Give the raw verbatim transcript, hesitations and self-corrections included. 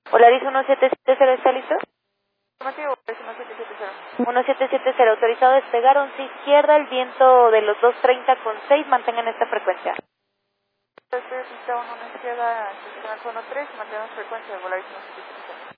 Polaris uno siete siete cero, ¿está listo? Informativo, es uno siete siete cero. uno siete siete cero, autorizado a despegar, once izquierda, el viento de los dos treinta con seis, mantengan esta frecuencia. Estoy registrado en una izquierda, estación Alfa uno tres, mantenemos frecuencia de Volaris uno siete siete cero.